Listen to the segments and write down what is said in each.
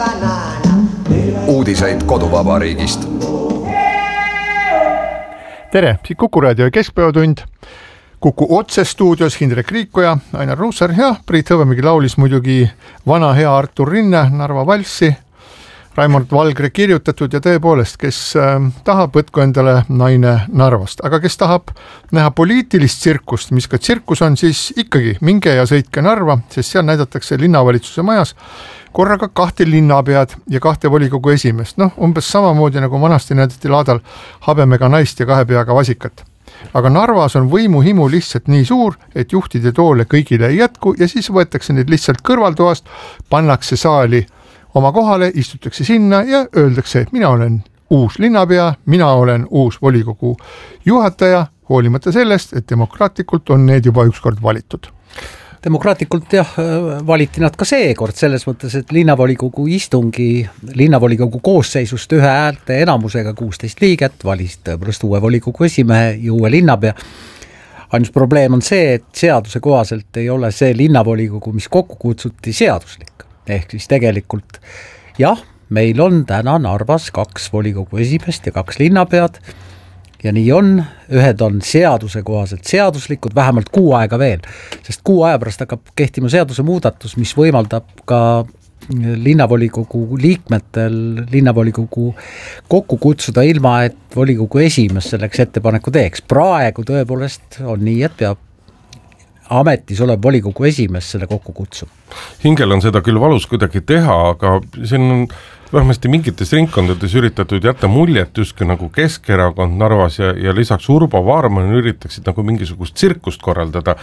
Uudiseid koduvabariigist. Tere, siit Kuku raadio keskpäevatund. Kuku otse stuudios Hindrek Riikoja, Ainar Ruussaar ja Priit Hõbemägi laulis muidugi vana hea Artur Rinne Narva valssi, Raimond Valgre kirjutatud ja tõepoolest, kes tahab, võtku endale naine Narvast, aga kes tahab näha poliitilist tsirkust, mis ka tsirkus on, siis ikkagi minge ja sõitke Narva, sest seal näidatakse linnavalitsuse majas korraga 2 linnapead ja 2 volikogu esimeest. Umbes samamoodi nagu vanasti näidati laadal habemega naist ja 2 peaga vasikat. Aga Narvas on võimuhimu lihtsalt nii suur, et juhtide toole kõigile ei jätku ja siis võetakse need lihtsalt kõrvaltoast, pannakse saali oma kohale, istutakse sinna ja öeldakse, et mina olen uus linnapea, mina olen uus volikogu juhataja, hoolimata sellest, et demokraatlikult on need juba ükskord valitud. Demokraatlikult valiti nad ka seekord selles mõttes, et linnavolikogu istungi linnavolikogu koosseisust 1 häälte enamusega 16 liiget valis tõepoolest uue volikogu esimehe ja uue linnapea. Ainus probleem on see, et seaduse kohaselt ei ole see linnavolikogu, mis kokku kutsuti, seaduslik. Ehk siis tegelikult jah, meil on täna Narvas 2 volikogu esimeest ja 2 linnapead ja nii on, ühed on seaduse kohaselt seaduslikud vähemalt 6 aega veel, sest 6 aja pärast hakkab kehtima seaduse muudatus, mis võimaldab ka linnavolikogu liikmetel linnavolikogu kokku kutsuda ilma, et volikogu esimees selleks ettepaneku teeks. Praegu tõepoolest on nii, et peab ametis olev volikogu esimees selle kokku kutsub. Hingel on seda küll valus kuidagi teha, aga siin on vähemasti mingites ringkondades üritatud jätta muljet justkui nagu Keskerakond Narvas ja lisaks Urbo Vaarman üritaksid nagu mingisugust tsirkust korraldada,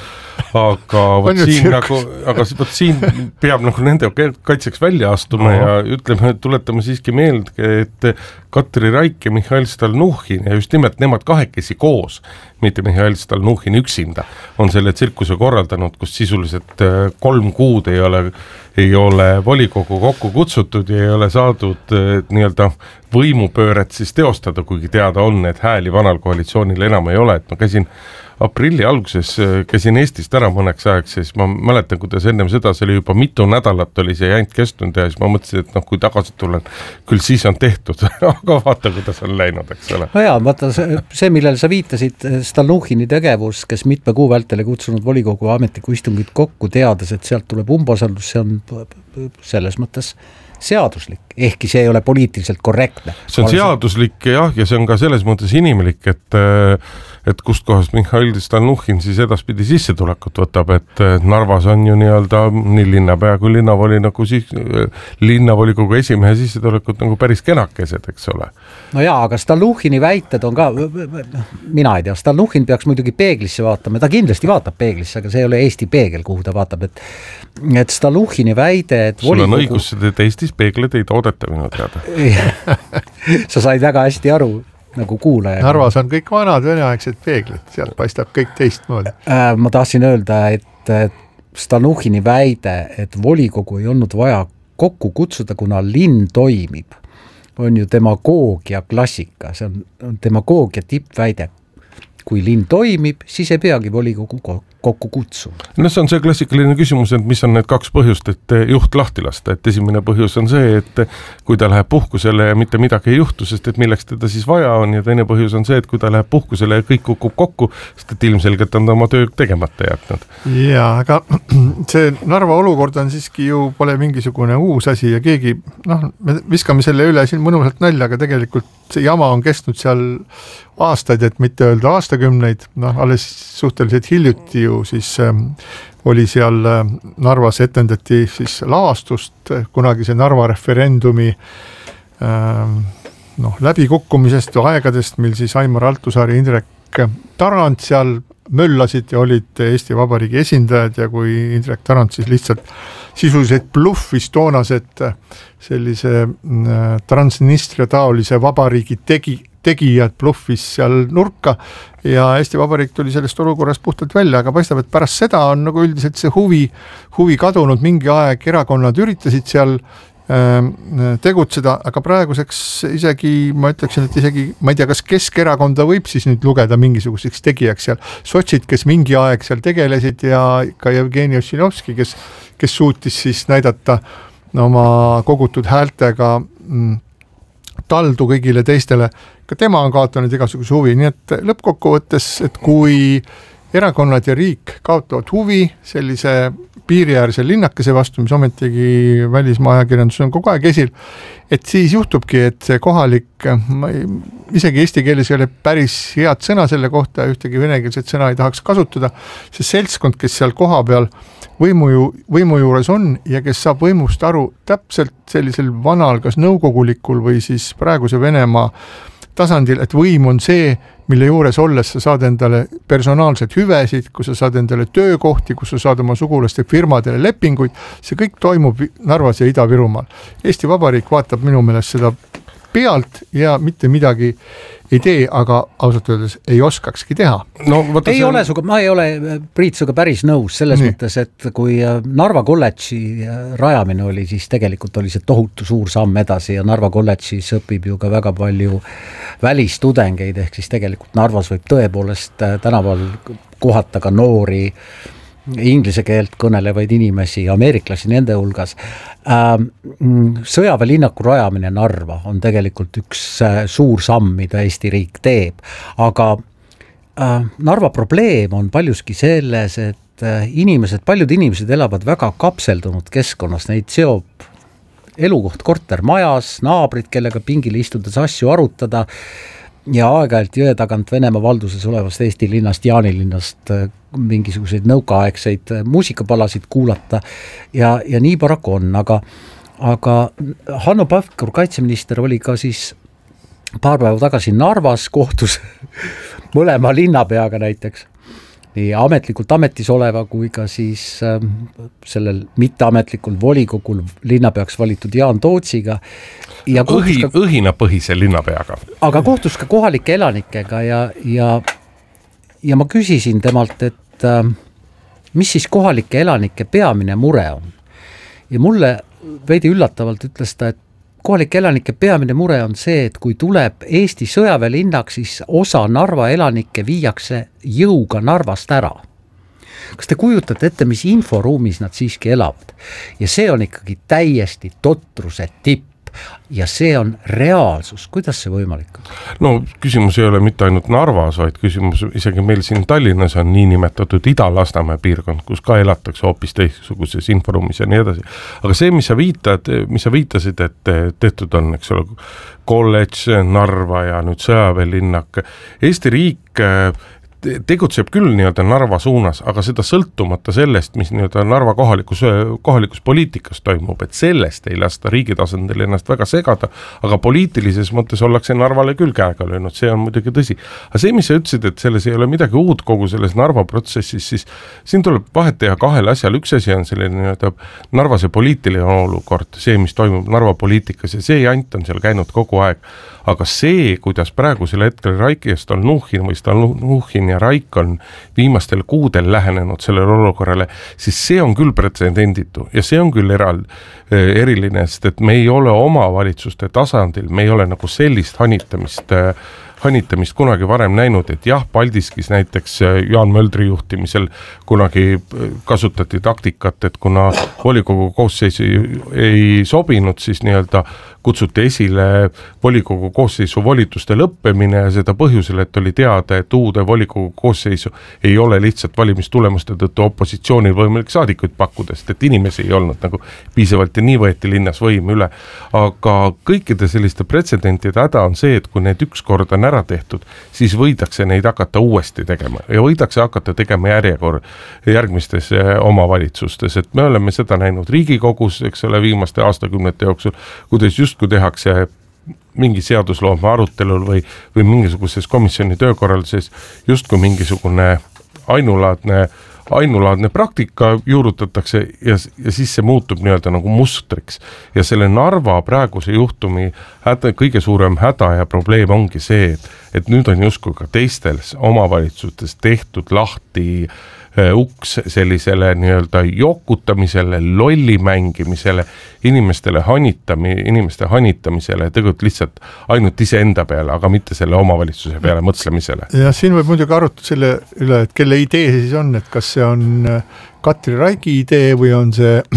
aga siin peab nagu nende kaitseks välja astuma ja ütleme, tuletame siiski meelde, et Katri Raik ja Mihhail Stalnuhhin ja just nimelt nemad 2 koos, mitte Mihhail Stalnuhhin üksinda, on selle tsirkuse korraldanud, kus sisuliselt 3 kuud ei ole volikogu kokku kutsutud ja ei ole saadud nii-öelda võimupööret siis teostada, kuigi teada on, et hääli vanal koalitsioonil enam ei ole. Et ma käisin aprilli alguses, käisin Eestist ära mõneks ajaks, siis ma mäletan, kuidas ennem seda, see oli juba mitu nädalat oli see jäint kestnud ja siis ma mõtlesin, et kui tagasi tulen, küll siis on tehtud, aga vaata, kuidas on läinud, eks ole. No jaa, vaata see, millele sa viitasid, Stalnuhhini tegevus, kes mitme kuu vältele kutsunud volikogu ametliku istungit kokku teades, et sealt tuleb umbusaldus, see on selles mõttes seaduslik, ehkki see ei ole poliitiliselt korrektne. See on seaduslik jah, ja see on ka selles mõttes inimlik, et kust kohast Mihhail Stalnuhhin siis edaspidi sissetulekut võtab, et Narvas on ju nii linnapea kui linnavolikogu esimehe sissetulekut nagu päris kenakesed, eks ole. No jaa, aga Stalnuhhini väited on ka, mina ei tea, Stalnuhhin peaks muidugi peeglisse vaatama, ta kindlasti vaatab peeglisse, aga see ei ole Eesti peegel, kuhu ta vaatab, et Stalnuhhini väide, et sul on õigus, et Eestis peegleid ei toodeta minu teada. Sa said väga hästi aru, nagu kuulaja. Narvas on kõik vanad veneaegsed peeglid, sealt paistab kõik teistmoodi. Ma tahtsin öelda, et Stalnuhhini väide, et volikogu ei olnud vaja kokku kutsuda, kuna linn toimib, on ju demagoogia klassika, see on demagoogia tippväide. Kui linn toimib, siis ei peagi volikogu kokku kutsuma. No see on see klassikaline küsimus, et mis on need 2 põhjust, et juht lahti lasta. Et esimene põhjus on see, et kui ta läheb puhkusele ja mitte midagi ei juhtu, sest et milleks teda siis vaja on, ja teine põhjus on see, et kui ta läheb puhkusele ja kõik kukub kokku, sest et ilmselgelt on ta oma töö tegemata jätnud. Jaa, aga see Narva olukord on siiski ju pole mingisugune uus asi ja keegi, me viskame selle üle siin mõnusalt nalja, aga tegelikult see jama on kestnud seal aastaid, et mitte öelda aastakümneid, alles suhteliselt hiljuti ju siis oli seal Narvas etendati siis lavastust kunagise Narva referendumi läbikukkumisest ja aegadest, mil siis Aimar Altusaar ja Indrek Tarand seal möllasid ja olid Eesti Vabariigi esindajad ja kui Indrek Tarand siis lihtsalt sisuliselt bluffis toonased sellise Transnistria taolise vabariigi tegijad bluffis seal nurka ja Eesti Vabariik tuli sellest olukorrast puhtalt välja, aga paistab, et pärast seda on nagu üldiselt see huvi kadunud, mingi aeg erakonnad üritasid seal tegutseda, aga praeguseks isegi, ma ütleksin, et isegi, ma ei tea, kas Keskerakonda võib siis nüüd lugeda mingisuguseks tegijaks seal. Sotsid, kes mingi aeg seal tegelesid ja ka Jevgeni Ossinovski, kes suutis siis näidata oma kogutud häältega taldu kõigile teistele, ka tema on kaotanud igasuguse huvi, nii et lõppkokkuvõttes, et kui erakonnad ja riik kaotavad huvi sellise piiriäärse linnakese vastu, mis ometigi välismaa ajakirjandus on kogu aeg esil, et siis juhtubki, et see kohalik, isegi eesti keeles ei ole päris head sõna selle kohta, ühtegi venekeelset sõna ei tahaks kasutada, see seltskond, kes seal koha peal võimu juures on ja kes saab võimust aru täpselt sellisel vanal, kas nõukogulikul või siis praeguse Venemaa tasandil, et võim on see, mille juures olles sa saad endale personaalsed hüvesid, kus sa saad endale töökohti, kus sa saad oma sugulaste firmadele lepinguid, see kõik toimub Narvas ja Ida-Virumaal. Eesti Vabariik vaatab minu meelest seda pealt ja mitte midagi ei tee, aga ausalt öeldes ei oskakski teha. No, ma ei ole Priit suga päris nõus selles mõttes, et kui Narva kolledži rajamine oli, siis tegelikult oli see tohutu suur samm edasi ja Narva kolledžis õpib ju ka väga palju välistudengeid, ehk siis tegelikult Narvas võib tõepoolest tänaval kohata ka noori inglise keelt kõnelevaid inimesi, ameeriklasi nende hulgas. Sõjaväelinnaku rajamine Narva on tegelikult üks suur samm, mida Eesti riik teeb, aga Narva probleem on paljuski selles, et paljud inimesed elavad väga kapseldunud keskkonnas, neid seob elukoht kortermajas, naabrid, kellega pingil istudes asju arutada ja aeg-ajalt jõe tagant Venemaa valduses olevast Eesti linnast, Jaanilinnast mingisuguseid nõukaaegseid muusikapalasid kuulata ja nii paraku on, aga Hanno Pevkur, kaitseminister, oli ka siis paar päeva tagasi Narvas, kohtus mõlema linnapeaga näiteks, nii ametlikult ametis oleva kui ka siis sellel mitteametlikul volikogul linnapeaks valitud Jaan Tootsiga. Õhinapõhise linnapeaga. Aga kohtus ka kohalike elanikega ja ma küsisin temalt, et mis siis kohalike elanike peamine mure on. Ja mulle veidi üllatavalt ütles ta, et kohalike elanike peamine mure on see, et kui tuleb Eesti sõjaväelinnak, siis osa Narva elanikke viiakse jõuga Narvast ära. Kas te kujutate ette, mis inforuumis nad siiski elavad? Ja see on ikkagi täiesti totruse tipp. Ja see on reaalsus. Kuidas see võimalik on? No küsimus ei ole mitte ainult Narvas, vaid küsimus isegi meil siin Tallinnas on niinimetatud Ida-Lasnamäe piirkond, kus ka elatakse hoopis teistsuguses inforuumis ja nii edasi. Aga see, mis sa viitasid, et tehtud on, eks ole, kolledž, Narva ja nüüd sõjaväelinnak, Eesti riik tegutseb küll nii-öelda Narva suunas, aga seda sõltumata sellest, mis nii-öelda Narva kohalikus poliitikas toimub, et sellest ei lasta riigi tasandil ennast väga segada, aga poliitilises mõttes ollakse Narvale küll käega löönud, see on muidugi tõsi. Aga see, mis sa ütlesid, et selles ei ole midagi uut kogu selles Narva protsessis, siis siin tuleb vahet teha kahel asjal. Üks asi on selline nii-öelda Narvase poliitiline olukord, see, mis toimub Narva poliitikas ja see jant on seal käinud kogu aeg. Aga see, kuidas praegusel hetkel Raiki ja Stalnuhhin ja Raik on viimastel kuudel lähenenud sellele olukorrale, siis see on küll pretsedenditu ja see on küll eriline, sest et me ei ole omavalitsuste tasandil, me ei ole nagu sellist hanitamist kunagi varem näinud, et jah, Paldiskis näiteks Jaan Möldri juhtimisel kunagi kasutati taktikat, et kuna volikogu koosseis ei sobinud, siis nii-öelda kutsuti esile volikogu koosseisu volituste lõppemine ja seda põhjusel, et oli teada, et uude volikogu koosseisu ei ole lihtsalt valimistulemuste tõttu opositsioonil võimalik saadikuid pakkuda, sest et inimesi ei olnud nagu piisavalt ja nii võeti linnas võim üle. Aga kõikide selliste pretsedentide häda on see, et kui need ükskord on ära tehtud, siis võidakse neid hakata uuesti tegema ja võidakse hakata tegema järgmistes omavalitsustes, et me oleme seda näinud Riigikogus, eks ole, viimaste aastakümnete jooksul, kuidas justkui tehakse mingi seadusloome arutelul või mingisuguses komisjoni töökorralduses justkui mingisugune ainulaadne praktika juurutatakse ja siis see muutub nii-öelda nagu mustriks. Ja selle Narva praeguse juhtumi kõige suurem häda ja probleem ongi see, et nüüd on justkui ka teistes omavalitsustes tehtud lahti uks sellisele nii-öelda jokutamisele, lolli mängimisele, inimeste hanitamisele, tegelikult lihtsalt ainult iseenda peale, aga mitte selle omavalitsuse peale mõtlemisele. Ja siin võib muidugi arutada selle üle, et kelle idee siis on, et kas see on Katri Raigi idee või on see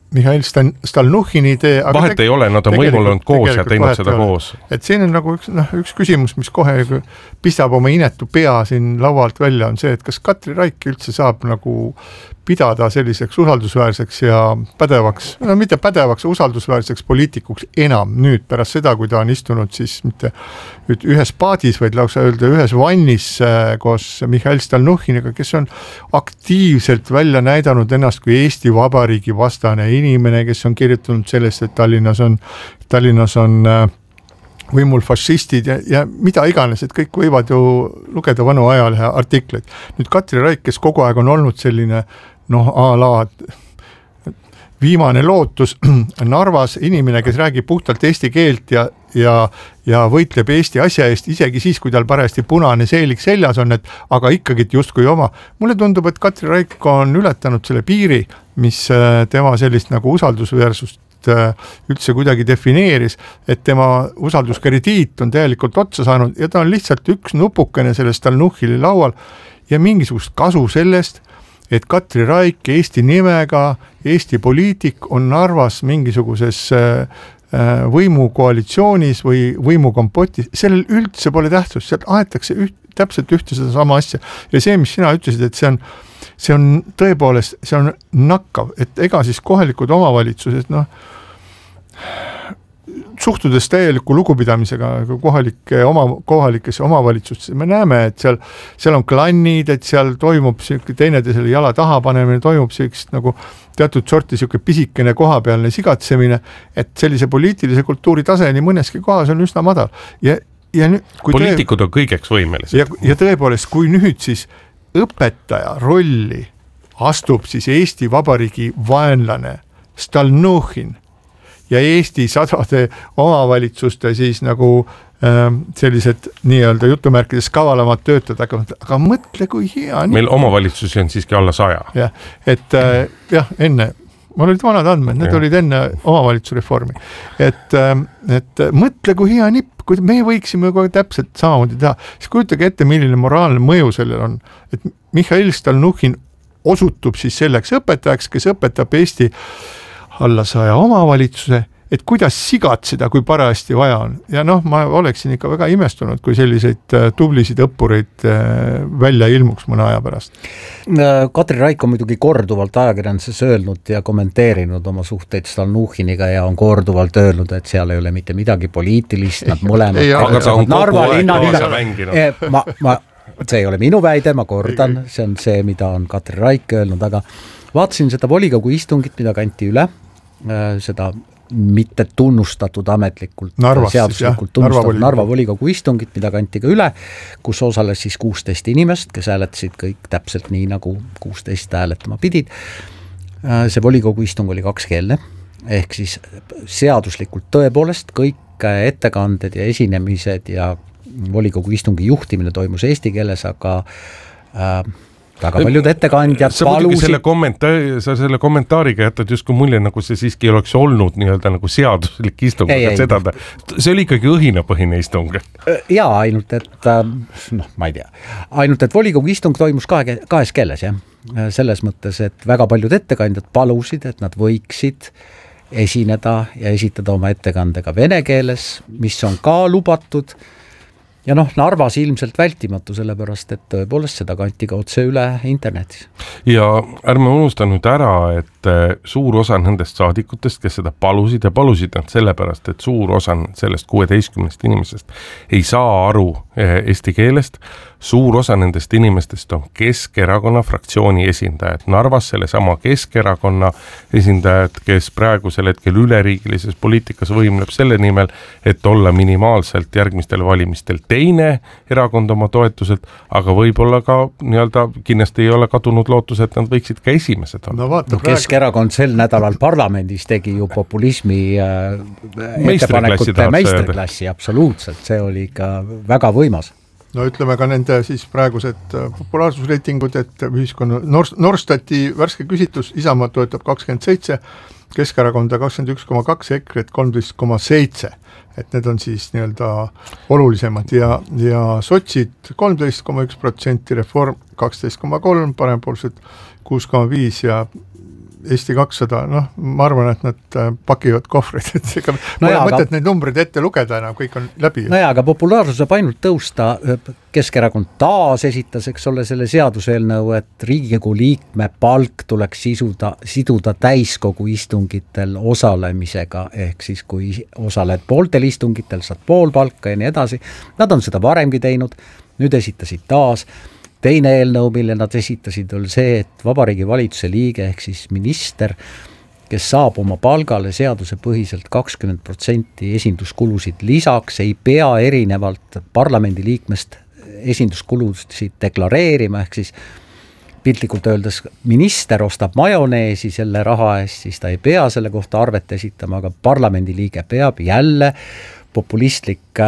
Mihhail Stalnuhhini idee. Vahet ei ole, nad on võimul olnud koos ja teinud seda koos. Et siin on nagu üks küsimus, mis kohe pistab oma inetu pea siin laualt välja, on see, et kas Katri Raik üldse saab nagu pidada selliseks usaldusväärseks ja pädevaks, no mitte pädevaks, usaldusväärseks poliitikuks enam nüüd pärast seda, kui ta on istunud siis mitte ühes paadis, vaid lausa öelda ühes vannis koos Mihhail Stalnuhhiniga, kes on aktiivselt välja näidanud ennast kui Eesti Vabariigi vastane inimene, kes on kirjutanud sellest, et Tallinnas on võimul fašistid ja mida iganes, et kõik võivad ju lugeda vanu ajalehe artikleid. Nüüd Katri Raik, kes kogu aeg on olnud selline a la viimane lootus Narvas, inimene, kes räägib puhtalt eesti keelt ja võitleb Eesti asja eest, isegi siis, kui tal parajasti punane seelik seljas on, aga ikkagi justkui oma. Mulle tundub, et Katri Raik on ületanud selle piiri, mis tema sellist nagu usaldusväärsust üldse kuidagi defineeris, et tema usalduskrediit on täielikult otsa saanud ja ta on lihtsalt üks nupukene sellest Stalnuhhini laual ja mingisugust kasu sellest, et Katri Raik Eesti nimega, Eesti poliitik on Narvas mingisuguses võimukoalitsioonis või võimukompotis, sellel üldse pole tähtsust, sealt aetakse täpselt ühte seda sama asja ja see, mis sina ütlesid, et see on tõepoolest, see on nakkav, et ega siis kohalikud omavalitsused, suhtudes täieliku lugupidamisega kohalikesse omavalitsustesse, me näeme, et seal on klannid, et seal toimub teineteisele jala taha panemine, toimub sellist nagu teatud sorti pisikene kohapealne sigatsemine, et sellise poliitilise kultuuri tase nii mõneski kohas on üsna madal. Ja nüüd, poliitikud on kõigeks võimelised. Ja tõepoolest, kui nüüd siis õpetaja rolli astub siis Eesti Vabariigi vaenlane Stalnuhhin ja Eesti sadade omavalitsuste siis nagu sellised nii-öelda jutumärkides kavalamad töötajad, aga mõtle, kui hea. Meil omavalitsusi on siiski alla 100. Ja, et enne, mul olid vanad andmed, need olid enne omavalitsusreformi. Et mõtle, kui hea nipp, kui me võiksime kogu täpselt samamoodi teha, siis kujutage ette, milline moraalne mõju sellel on, et Mihhail Stalnuhhin osutub siis selleks õpetajaks, kes õpetab Eesti alla 100 omavalitsuse, et kuidas sigatseda, kui parajasti vaja on. Ja ma oleksin ikka väga imestunud, kui selliseid tublisid õppureid välja ilmuks mõne aja pärast. Katri Raik on muidugi korduvalt ajakirjanduses öelnud ja kommenteerinud oma suhteid Stalnuhhiniga ja on korduvalt öelnud, et seal ei ole mitte midagi poliitilist, nad mõlemad. Aga ta on kogu aeg kaasa mänginud. See ei ole minu väide, ma kordan, see on see, mida on Katri Raik öelnud, aga vaatasin seda volikogu istungit, mida kanti üle, seda mitte tunnustatud ametlikult, seaduslikult tunnustatud Narva volikogu istungit, mida kanti ka üle, kus osales siis 16 inimest, kes hääletasid kõik täpselt nii, nagu 16 hääletama pidid. See volikogu istung oli kakskeelne, ehk siis seaduslikult tõepoolest kõik ettekanded ja esinemised ja volikogu istungi juhtimine toimus eesti keeles, aga väga paljud ettekandjad palusid. Sa selle kommentaariga jätad justkui mulje, nagu see siiski oleks olnud nii-öelda nagu seaduslik istung. See oli ikkagi õhinapõhine istung. Jaa, ainult et, ma ei tea, ainult et volikogu istung toimus kahes keeles, jah. Selles mõttes, et väga paljud ettekandjad palusid, et nad võiksid esineda ja esitada oma ettekandega vene keeles, mis on ka lubatud. Ja Narvas ilmselt vältimatu, sellepärast, et tõepoolest seda kanti ka otse üle internetis. Ja ärme unusta nüüd ära, et suur osa nendest saadikutest, kes seda palusid ja palusid nad sellepärast, et suur osa sellest 16 inimesest ei saa aru eesti keelest, suur osa nendest inimestest on Keskerakonna fraktsiooni esindajad. Narvas sellesama Keskerakonna esindajad, kes praegusel hetkel üleriigilises poliitikas võimleb selle nimel, et olla minimaalselt järgmistel valimistel teine erakond oma toetuselt, aga võib-olla ka nii-öelda kindlasti ei ole kadunud lootus, et nad võiksid ka esimesed olla. Keskerakond sel nädalal parlamendis tegi ju populismi ettepanekute meistriklassi, absoluutselt, see oli ikka väga võimas. No ütleme ka nende siis praegused populaarsusreitingud, et ühiskonna Norstati värske küsitlus Isamaa toetab 27, Keskerakonda 21,2, EKRE 13,7, et need on siis nii-öelda olulisemad ja sotsid 13,1%, Reform 12,3, parempoolsed 6,5 ja Eesti 200, ma arvan, et nad pakivad kohvrid, et ega pole mõtet neid numbreid ette lugeda enam, kõik on läbi. Aga populaarsus saab ainult tõusta, Keskerakond taas esitas, eks ole, selle seaduseelnõu, et Riigikogu liikme palk tuleks siduda täiskogu istungitel osalemisega, ehk siis kui osaled pooltel istungitel, saad pool palka ja nii edasi. Nad on seda varemgi teinud, nüüd esitasid taas. Teine eelnõu, mille nad esitasid, oli see, et Vabariigi Valitsuse liige ehk siis minister, kes saab oma palgale seaduse põhiselt 20% esinduskulusid lisaks, ei pea erinevalt parlamendi liikmest esinduskulusid deklareerima, ehk siis piltlikult öeldes minister ostab majoneesi selle raha eest, siis ta ei pea selle kohta arvet esitama, aga parlamendi liige peab jälle populistlik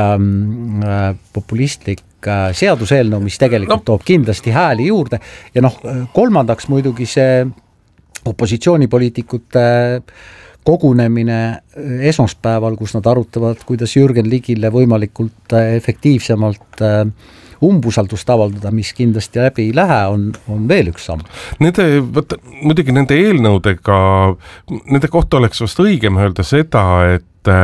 seaduseelnõu, mis tegelikult toob kindlasti hääli juurde ja kolmandaks muidugi see opositsioonipoliitikute kogunemine esmaspäeval, kus nad arutavad, kuidas Jürgen Ligile võimalikult efektiivsemalt umbusaldust avaldada, mis kindlasti läbi ei lähe, on veel üks samm. Muidugi nende eelnõudega, nende kohta oleks vast õigem öelda seda, et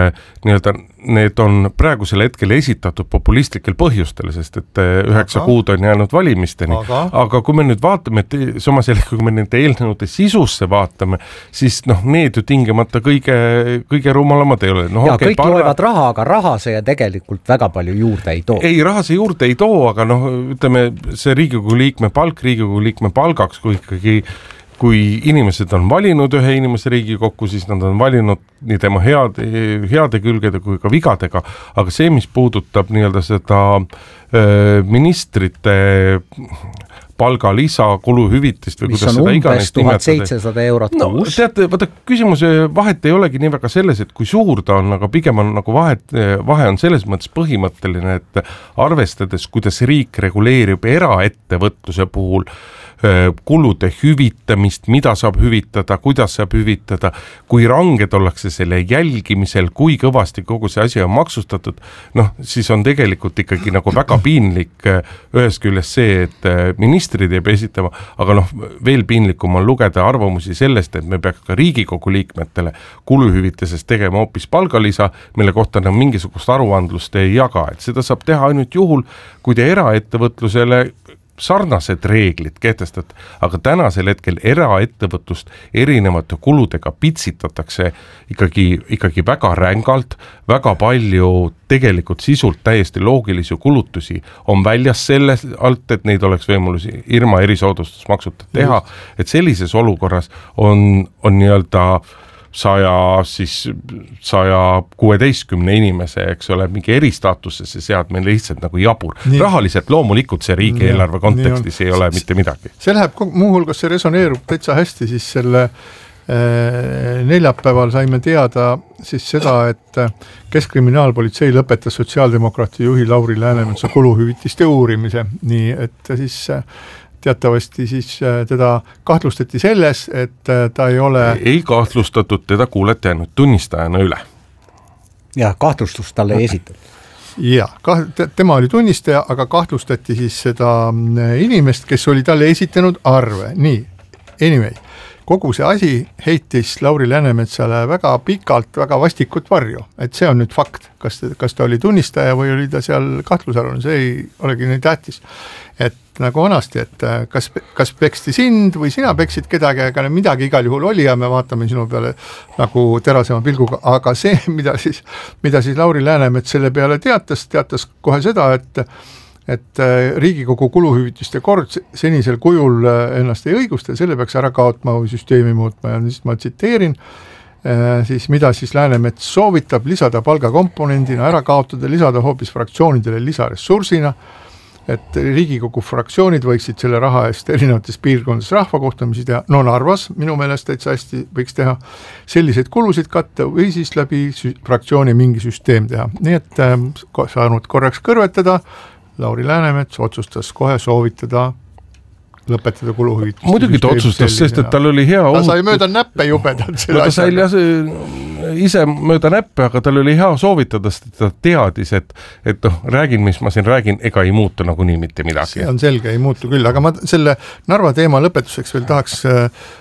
need on praegusel hetkel esitatud populistlikel põhjustel, sest et 9 kuud on jäänud valimisteni. Aga kui me nüüd vaatame, et samas jälle, kui me nende eelnõude sisusse vaatame, siis need ju tingimata kõige rumalamad ei ole. Kõik loevad raha, aga raha see tegelikult väga palju juurde ei too. Ei, raha see juurde ei too, aga ütleme, see Riigikogu liikme palgaks, kui inimesed on valinud ühe inimese Riigikokku, siis nad on valinud nii tema heade külgede kui ka vigadega, aga see, mis puudutab seda ministrite palgalisa, kuluhüvitist või kuidas seda iganes nimetada. Mis on umbes 1700 eurot kuus. Teate, küsimuse vahet ei olegi nii väga selles, et kui suur ta on, aga pigem on vahe on selles mõttes põhimõtteline, et arvestades, kuidas riik reguleerib eraettevõtluse puhul kulude hüvitamist, mida saab hüvitada, kuidas saab hüvitada, kui ranged ollakse selle jälgimisel, kui kõvasti kogu see asi on maksustatud, siis on tegelikult ikkagi väga piinlik ühest küljest see, et ministrid ei pea esitama, aga veel piinlikum on lugeda arvamusi sellest, et me peaks ka Riigikogu liikmetele kuluhüvitises tegema hoopis palgalisa, mille kohta mingisugust aruandlust ei jaga, et seda saab teha ainult juhul, kui te eraettevõtlusele sarnased reeglid kehtestada, aga tänasel hetkel eraettevõtlust erinevate kuludega pitsitatakse ikkagi väga rängalt, väga palju tegelikult sisult täiesti loogilisi kulutusi on väljas selle alt, et neid oleks võimalusi ilma erisoodustusmaksuta teha, et sellises olukorras on nii-öelda 116 inimese, eks ole, mingi eristaatusse seadmine lihtsalt jabur. Rahaliselt loomulikult see riigieelarve kontekstis ei ole mitte midagi. See läheb muuhulgas, see resoneerub täitsa hästi, siis selle neljapäeval saime teada siis seda, et Keskkriminaalpolitsei lõpetas sotsiaaldemokraati juhi Lauri Läänemetsa kuluhüvitiste uurimise, nii et siis teatavasti siis teda kahtlustati selles, et ta ei ole... Ei kahtlustatud, teda kuuleti ainult tunnistajana üle. Ja kahtlustus talle ei esitatud. Ja, tema oli tunnistaja, aga kahtlustati siis seda inimest, kes oli talle esitanud arve. Nii, anyway, kogu see asi heitis Lauri Läänemetsale väga pikalt, väga vastikut varju, et see on nüüd fakt, kas ta oli tunnistaja või oli ta seal kahtlusalune, see ei olegi nii tähtis. Et nagu vanasti, et kas peksti sind või sina peksid kedagi, aga midagi igal juhul oli ja me vaatame sinu peale nagu terasema pilguga, aga see, mida siis Lauri Läänemets selle peale teatas kohe seda, et Riigikogu kuluhüvitiste kord senisel kujul ennast ei õigusta ja selle peaks ära kaotma või süsteemi muutma ja siis ma tsiteerin, siis mida siis Läänemets soovitab lisada palgakomponendina, ära kaotada, lisada hoopis fraktsioonidele lisaressursina, et Riigikogu fraktsioonid võiksid selle raha eest erinevates piirkondades rahvakohtumisi teha, Narvas minu meelest täitsa hästi võiks teha selliseid kulusid katta või siis läbi fraktsiooni mingi süsteem teha. Nii et saanud korraks kõrvetada, Lauri Läänemets otsustas kohe soovitada lõpetada kuluhüvitist. Muidugi ta otsustas, sest et tal oli hea ta sai mööda näppe jubedalt selle asjaga. Ta sai ise mööda näppe, aga tal oli hea soovitada, sest ta teadis, et räägin, mis ma siin räägin, ega ei muutu nagunii mitte midagi. See on selge, ei muutu küll, aga ma selle Narva teema lõpetuseks veel tahaks